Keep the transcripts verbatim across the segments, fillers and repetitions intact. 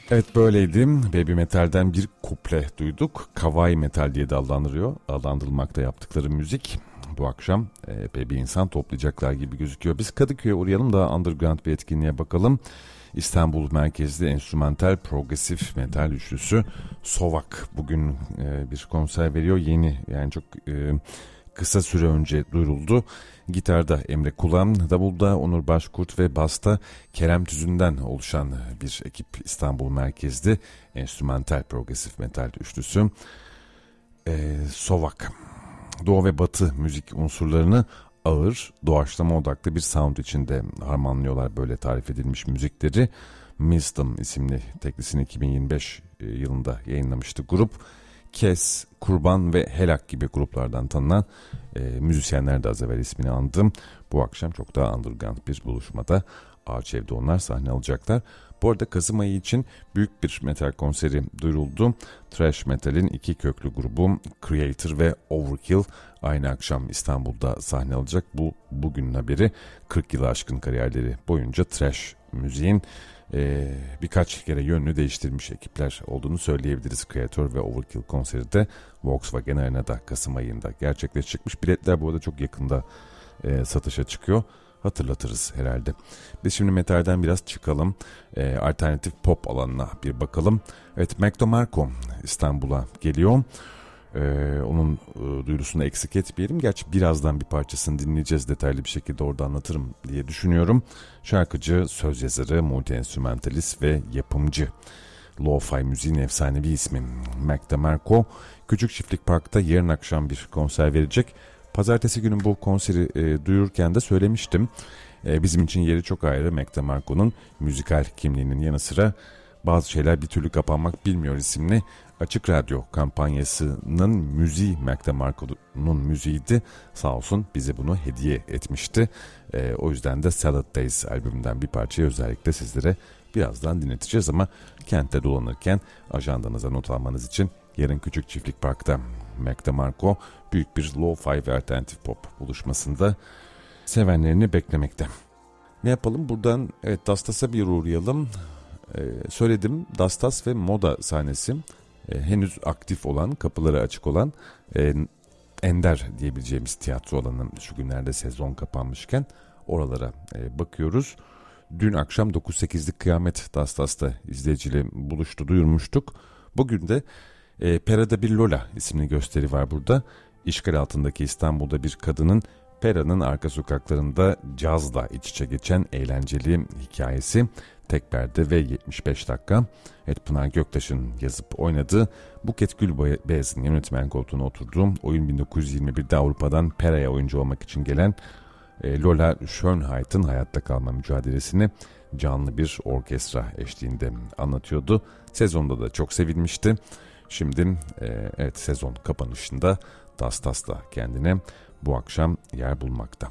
Evet, böyleydi. Baby Metal'den bir kuple duyduk. Kawaii Metal diye de adlandırıyor. Adlandırılmakta yaptıkları müzik. Bu akşam e, Baby insan toplayacaklar gibi gözüküyor. Biz Kadıköy'e uğrayalım da underground bir etkinliğe bakalım. İstanbul merkezli enstrümantal progresif metal üçlüsü Sovak bugün e, bir konser veriyor. Yeni, yani çok e, kısa süre önce duyuruldu. Gitarda Emre Kulan, davulda Onur Başkurt ve basta Kerem Tüzün'den oluşan bir ekip İstanbul merkezli enstrümantal progresif metal üçlüsü e, Sovak. Doğu ve batı müzik unsurlarını ağır, doğaçlama odaklı bir sound içinde harmanlıyorlar böyle tarif edilmiş müzikleri. Wisdom isimli teklisini iki bin yirmi beş yılında yayınlamıştı grup. Kes, Kurban ve Helak gibi gruplardan tanınan e, müzisyenler de az evvel ismini andım. Bu akşam çok daha underground bir buluşmada Ağaç Ev'de onlar sahne alacaklar. Bu arada Kasım ayı için büyük bir metal konseri duyuruldu. Thrash Metal'in iki köklü grubu Creator ve Overkill aynı akşam İstanbul'da sahne alacak. Bu bugünün haberi. kırk yılı aşkın kariyerleri boyunca thrash müziğin Ee, birkaç kere yönünü değiştirmiş ekipler olduğunu söyleyebiliriz. Creator ve Overkill konseri de Volkswagen Arena'da Kasım ayında gerçekleşecekmiş. Biletler bu arada çok yakında e, satışa çıkıyor. Hatırlatırız herhalde. Biz şimdi metalden biraz çıkalım. E, alternatif pop alanına bir bakalım. Evet, Mac DeMarco İstanbul'a geliyor. Ee, onun e, duyurusunu eksik etmeyelim. Gerçi birazdan bir parçasını dinleyeceğiz, detaylı bir şekilde orada anlatırım diye düşünüyorum. Şarkıcı, söz yazarı, multi-enstrümantalist ve yapımcı. Lo-fi müziğin efsanevi ismi Mac DeMarco, Küçük Çiftlik Park'ta yarın akşam bir konser verecek. Pazartesi günü bu konseri e, duyururken de söylemiştim. E, bizim için yeri çok ayrı. Mac DeMarco'nun müzikal kimliğinin yanı sıra Bazı Şeyler Bir Türlü Kapanmak Bilmiyor isimli Açık Radyo kampanyasının müziği Mac DeMarco'nun müziğiydi. Sağ olsun bize bunu hediye etmişti. E, o yüzden de Salad Days albümünden bir parçayı özellikle sizlere birazdan dinleteceğiz ama kentte dolanırken ajandanıza not almanız için yarın Küçük Çiftlik Park'ta Mac DeMarco büyük bir lo-fi ve alternatif pop buluşmasında sevenlerini beklemekte. Ne yapalım? Buradan evet Dastas'a bir uğrayalım. Ee, söyledim, Dastas ve Moda sahnesi e, henüz aktif olan, kapıları açık olan e, ender diyebileceğimiz tiyatro alanının şu günlerde sezon kapanmışken oralara e, bakıyoruz. Dün akşam dokuz sekizlik Kıyamet Dastas'ta izleyiciyle buluştu, duyurmuştuk. Bugün de e, Pera'da bir Lola isimli gösteri var burada. İşgal altındaki İstanbul'da bir kadının Pera'nın arka sokaklarında cazla iç içe geçen eğlenceli hikayesi. Tek perde ve yetmiş beş dakika. Evet, Pınar Göktaş'ın yazıp oynadığı, Buket Gülbeyaz'ın yönetmen koltuğuna oturduğu oyun bin dokuz yüz yirmi birde Avrupa'dan Pera'ya oyuncu olmak için gelen e, Lola Schönheit'in hayatta kalma mücadelesini canlı bir orkestra eşliğinde anlatıyordu. Sezonda da çok sevilmişti. Şimdi e, evet sezon kapanışında Dastas'ta kendine bu akşam yer bulmakta.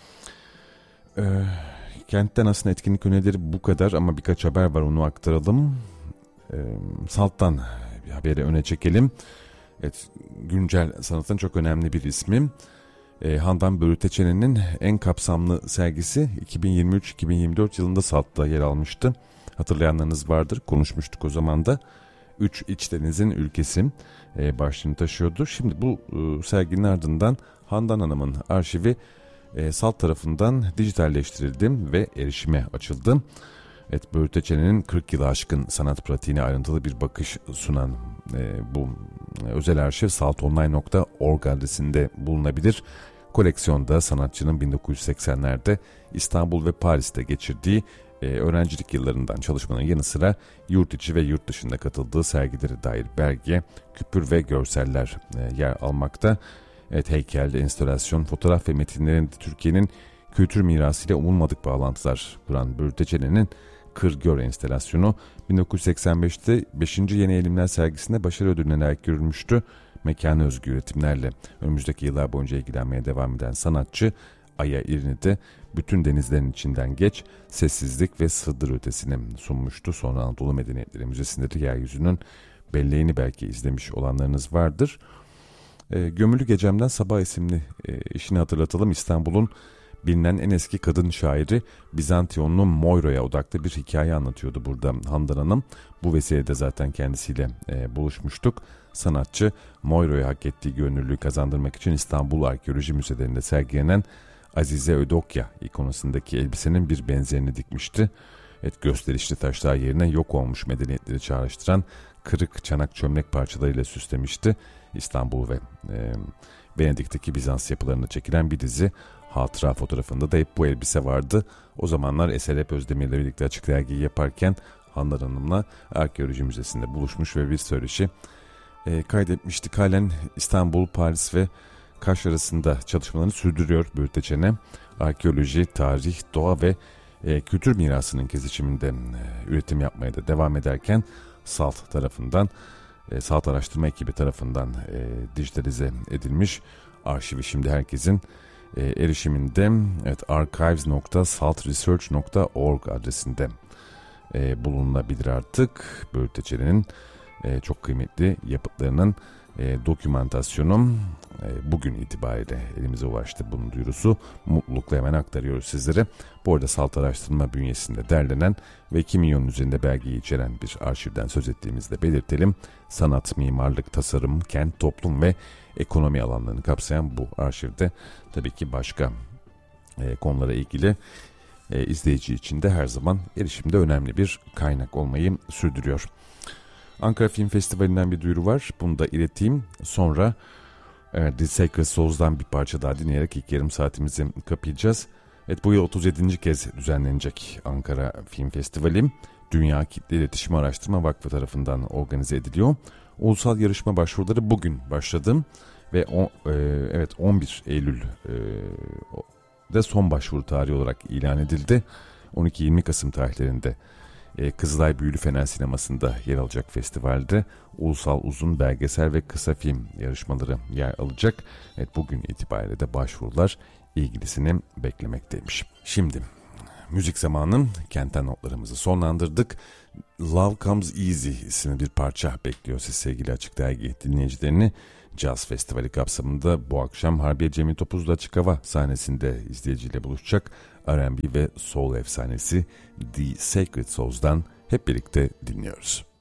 Eee Kentten aslında etkinlik önerileri bu kadar ama birkaç haber var, onu aktaralım. E, Salt'tan bir haberi öne çekelim. Evet, güncel sanatın çok önemli bir ismi. E, Handan Börüteçen'in en kapsamlı sergisi iki bin yirmi üç iki bin yirmi dört yılında Salt'ta yer almıştı. Hatırlayanlarınız vardır, konuşmuştuk o zaman da. Üç İç Deniz'in Ülkesi e, başlığını taşıyordu. Şimdi bu e, serginin ardından Handan Hanım'ın arşivi E, Salt tarafından dijitalleştirildi ve erişime açıldı. Evet, Börüteçen'in kırk yılı aşkın sanat pratiğine ayrıntılı bir bakış sunan e, bu özel arşiv saltonline nokta org adresinde bulunabilir. Koleksiyonda sanatçının bin dokuz yüz seksenlerde İstanbul ve Paris'te geçirdiği e, öğrencilik yıllarından çalışmanın yanı sıra yurt içi ve yurt dışında katıldığı sergilere dair belge, küpür ve görseller e, yer almakta. Evet, heykel, enstalasyon, fotoğraf ve metinlerinde Türkiye'nin kültür mirasıyla umulmadık bağlantılar kuran Börüteçen'in Kır Gör enstalasyonu bin dokuz yüz seksen beşte beşinci Yeni Eğilimler sergisinde başarı ödülüne layık görülmüştü. Mekana özgü üretimlerle önümüzdeki yıllar boyunca ilgilenmeye devam eden sanatçı Aya İrni'de bütün denizlerin içinden geç, sessizlik ve sığdır ötesini sunmuştu. Sonra Anadolu Medeniyetleri Müzesi'nde de yeryüzünün belleğini belki izlemiş olanlarınız vardır. E, Gömülü Gecem'den Sabah isimli e, işini hatırlatalım. İstanbul'un bilinen en eski kadın şairi Bizantiyonlu Moiro'ya odaklı bir hikaye anlatıyordu burada Handan Hanım. Bu vesilede zaten kendisiyle e, buluşmuştuk. Sanatçı Moiro'ya hak ettiği görünürlüğü kazandırmak için İstanbul Arkeoloji Müzelerinde sergilenen Azize Ödokya ikonasındaki elbisenin bir benzerini dikmişti. Evet, gösterişli taşlar yerine yok olmuş medeniyetleri çağrıştıran kırık çanak çömlek parçalarıyla süslemişti. İstanbul ve e, Venedik'teki Bizans yapılarına çekilen bir dizi hatıra fotoğrafında da hep bu elbise vardı. O zamanlar Eserhep Özdemir'le birlikte açık dergiyi yaparken Handan Hanım'la Arkeoloji Müzesi'nde buluşmuş ve bir söyleşi e, kaydetmiştik. Halen İstanbul, Paris ve Kaş arasında çalışmalarını sürdürüyor Börteçene. Arkeoloji, tarih, doğa ve e, kültür mirasının kesişiminde e, üretim yapmaya da devam ederken SALT tarafından, e, SALT araştırma ekibi tarafından e, dijitalize edilmiş arşivi şimdi herkesin e, erişiminde. Evet, archives nokta salt research nokta org adresinde e, bulunabilir artık. Börteçene'nin e, çok kıymetli yapıtlarının E, dokümantasyonu e, bugün itibariyle elimize ulaştı. Bunun duyurusu mutlulukla hemen aktarıyoruz sizlere. Bu arada SALT araştırma bünyesinde derlenen ve iki milyonun üzerinde belgeyi içeren bir arşivden söz ettiğimizde belirtelim. Sanat, mimarlık, tasarım, kent, toplum ve ekonomi alanlarını kapsayan bu arşivde tabii ki başka e, konulara ilgili e, izleyici için de her zaman erişimde önemli bir kaynak olmayı sürdürüyor. Ankara Film Festivali'nden bir duyuru var. Bunu da ileteyim. Sonra evet, The Sacred Souls'dan bir parça daha dinleyerek ilk yarım saatimizi kapayacağız. Evet, bu yıl otuz yedinci kez düzenlenecek Ankara Film Festivali. Dünya Kitle İletişim Araştırma Vakfı tarafından organize ediliyor. Ulusal yarışma başvuruları bugün başladı. Ve o, e, evet on bir Eylül e, de son başvuru tarihi olarak ilan edildi. on iki yirmi Kasım tarihlerinde Kızılay Büyülü Fener Sineması'nda yer alacak festivalde ulusal uzun belgesel ve kısa film yarışmaları yer alacak. Evet, bugün itibariyle de başvurular ilgilisini beklemekteymiş. Şimdi müzik zamanı, kentten notlarımızı sonlandırdık. Love Comes Easy isimli bir parça bekliyor siz sevgili Açık Dergi dinleyicilerini. Jazz Festivali kapsamında bu akşam Harbiye Cemil Topuzlu Açık Hava sahnesinde izleyiciyle buluşacak R and B ve Soul efsanesi The Sacred Souls'dan hep birlikte dinliyoruz.